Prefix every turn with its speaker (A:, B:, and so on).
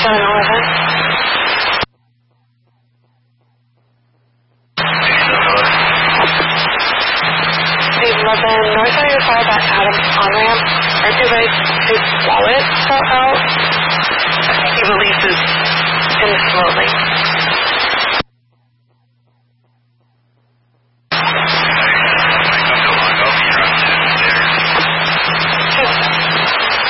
A: North on your car, that Adams on-ramp, right through his wallet fell out. I think he releases him slowly.